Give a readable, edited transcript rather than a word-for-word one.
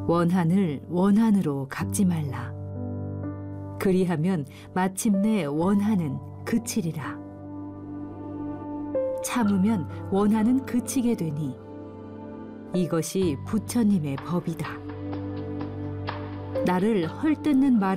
원한을 원한으로 갚지 말라. 그리하면 마침내 원한은 그치리라. 참으면 원한은 그치게 되니 이것이 부처님의 법이다. 나를 헐뜯는 말